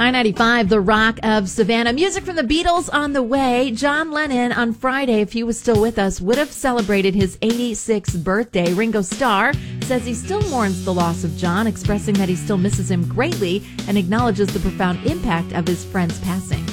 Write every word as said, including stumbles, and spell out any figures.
I ninety-five, The Rock of Savannah. Music from the Beatles on the way. John Lennon on Friday, if he was still with us, would have celebrated his eighty-sixth birthday. Ringo Starr says he still mourns the loss of John, expressing that he still misses him greatly and acknowledges the profound impact of his friend's passing.